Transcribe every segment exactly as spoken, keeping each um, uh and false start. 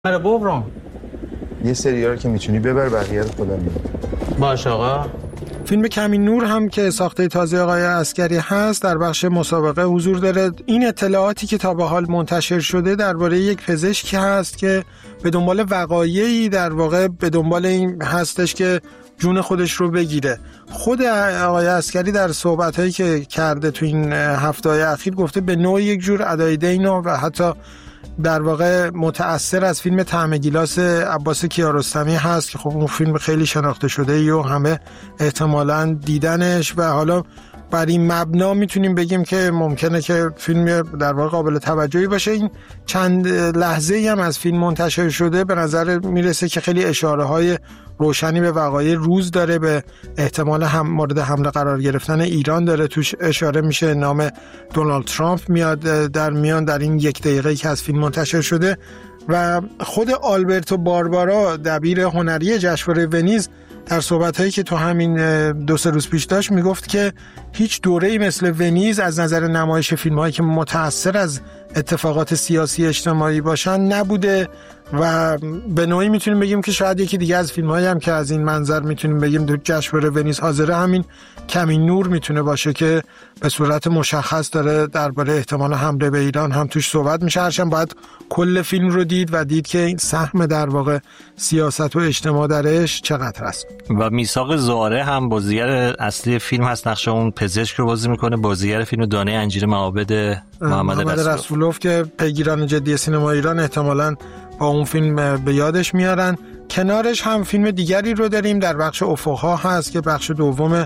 آره ببرم یه سریال که میتونی ببر بقیه رو خودم میبرم. باش آقا. فیلم کمین نور هم که ساخته تازه آقای عسگری هست در بخش مسابقه حضور داره. این اطلاعاتی که تا به حال منتشر شده درباره یک پزشکی هست که به دنبال وقایعی در واقع به دنبال این هستش که جون خودش رو بگیره. خود آقای عسگری در صحبتایی که کرده تو این هفته‌های اخیر گفته به نوعی یک جور ادای دین و حتی در واقع متأثر از فیلم طعم گیلاس عباس کیارستمی هست که خب اون فیلم خیلی شناخته شده و همه احتمالاً دیدنش و حالا بر این مبنا میتونیم بگیم که ممکنه که فیلم در واقع قابل توجهی باشه. این چند لحظه‌ای هم از فیلم منتشر شده به نظر میرسه که خیلی اشاره های روشنی به وقایع روز داره، به احتمال هم مورد حمله قرار گرفتن ایران داره توش اشاره میشه. نام دونالد ترامپ میاد در میان در این یک دقیقه‌ای که از فیلم منتشر شده و خود آلبرتو باربارا دبیر هنری جشنواره ونیز در صحبت‌هایی که تو همین دو سه روز پیش داشت میگفت که هیچ دوره‌ای مثل ونیز از نظر نمایش فیلم‌هایی که متأثر از اتفاقات سیاسی اجتماعی باشن نبوده و به نوعی میتونیم بگیم که شاید یکی دیگه از فیلم‌هایی هم که از این منظر میتونیم بگیم تو جشنواره ونیز حاضره همین کمین نور میتونه باشه که به صورت مشخص داره درباره احتمال حمله به ایران هم توش صحبت میشه. هرچند باید کل فیلم رو دید و دید که این سهم در واقع سیاست و اجتماع درش چقدر است. و میثاق زهره هم بازیگر اصلی فیلم هست، نقش اون پزشک رو بازی میکنه، بازیگر فیلم دانه انجیر معابد محمد, محمد رسولوف. رسولوف که پیگیران جدی سینما ایران احتمالاً با اون فیلم به یادش میارن. کنارش هم فیلم دیگری رو داریم در بخش افق‌ها هست که بخش دوم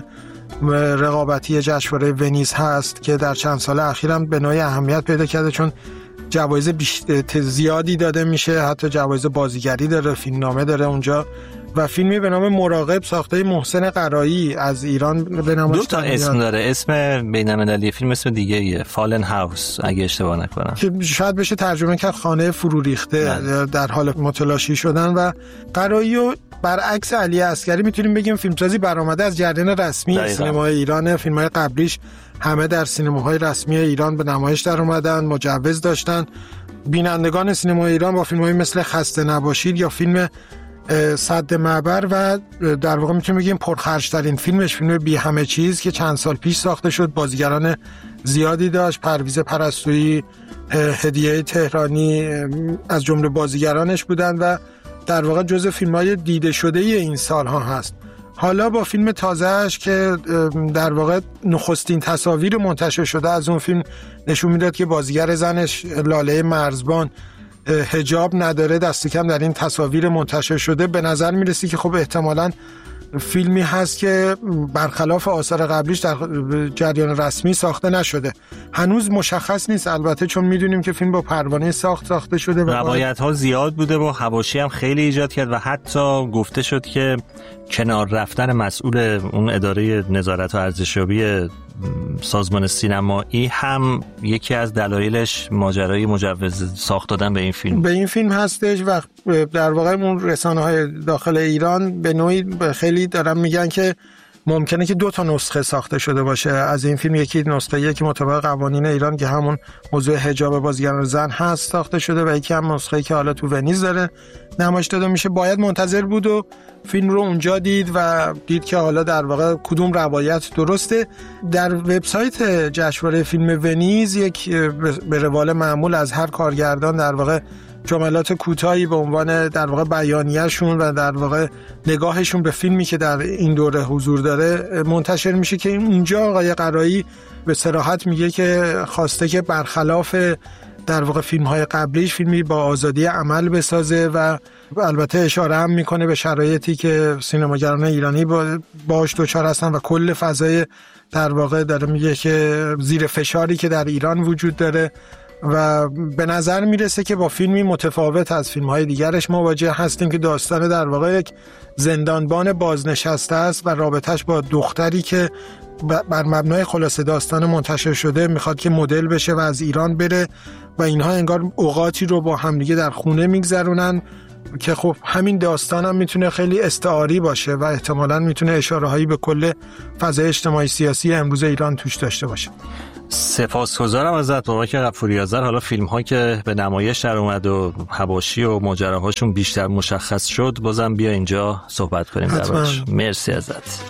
رقابتی جشنواره ونیز هست که در چند سال اخیر هم به نوعی اهمیت پیدا کرده چون جوایز زیادی داده میشه، حتی جوایز بازیگری داره، فیلمنامه داره اونجا و فیلمی به نام مراقب ساخته محسن قرایی از ایران به نام دو تا اسم داره، اسم بین‌المللی فیلم اسم دیگه ایه، فالن هاوس اگه اشتباه نکنم، که شاید بشه ترجمه کرد خانه فرو ریخته در حال متلاشی شدن. و قرایی و برعکس علی عسگری میتونیم بگیم فیلمسازی برآمده از جریان رسمی دقیقا. سینمای ایران. فیلم‌های قبلیش همه در سینماهای رسمی ایران به نمایش در اومدن، مجوز داشتن. بینندگان سینمای ایران با فیلم‌های مثل خسته نباشید یا فیلم سد معبر و در واقع میتونیم بگیم پرخرج‌ترین فیلمش فیلم بی همه چیز که چند سال پیش ساخته شد، بازیگران زیادی داشت، پرویز پرستویی، هدیه تهرانی از جمله بازیگرانش بودن و در واقع جزو فیلم‌های دیده شده این سال‌ها هست. حالا با فیلم تازه‌اش که در واقع نخستین تصاویر منتشر شده از اون فیلم نشون میداد که بازیگر زنش لاله مرزبان حجاب نداره، دست کم در این تصاویر منتشر شده. به نظر میرسی که خب احتمالاً فیلمی هست که برخلاف آثار قبلیش در جریان رسمی ساخته نشده. هنوز مشخص نیست البته چون میدونیم که فیلم با پروانه ساخت ساخته شده و روایت ها زیاد بوده و حواشی هم خیلی ایجاد کرد و حتی گفته شد که کنار رفتن مسئول اون اداره نظارت و ارزشیابی سازمان سینمایی هم یکی از دلایلش ماجرای مجوز ساخت دادن به این فیلم به این فیلم هستش و در واقع اون رسانه‌های داخل ایران به نوعی خیلی دارن میگن که ممکنه که دو تا نسخه ساخته شده باشه از این فیلم. یکی نسخه یکی مطابق قوانین ایران که همون موضوع حجاب بازیگران زن هست ساخته شده و یکی هم نسخه‌ای که حالا تو ونیز داره نمایش داده میشه. باید منتظر بود و فیلم رو اونجا دید و دید که حالا در واقع کدوم روایت درسته. در وبسایت جشنواره فیلم ونیز یک به روال معمول از هر کارگردان در واقع جملات کوتاهی به عنوان در واقع بیانیه‌شون و در واقع نگاهشون به فیلمی که در این دوره حضور داره منتشر میشه که اینجا آقای قرایی به صراحت میگه که خواسته که برخلاف در واقع فیلم‌های قبلیش فیلمی با آزادی عمل بسازه و البته اشاره هم میکنه به شرایطی که سینماگران ایرانی باهاش دچار هستن و کل فضای در واقع داره میگه که زیر فشاری که در ایران وجود داره و به نظر میرسه که با فیلمی متفاوت از فیلم‌های دیگرش مواجه هستیم که داستان در واقع یک زندانبان بازنشسته است و رابطش با دختری که بر مبنای خلاصه داستان منتشر شده میخواد که مدل بشه و از ایران بره و اینها انگار اوقاتی رو با همدیگه در خونه میگذرونن که خب همین داستان هم میتونه خیلی استعاری باشه و احتمالاً میتونه اشاره هایی به کل فضای اجتماعی سیاسی امروز ایران توش داشته باشه. سپاسگزارم ازت بابک غفوری آذر. حالا فیلم ها که به نمایش در اومد و حواشی و ماجراهاشون بیشتر مشخص شد، بازم بیا اینجا صحبت کنیم دربارش. مرسی ازت.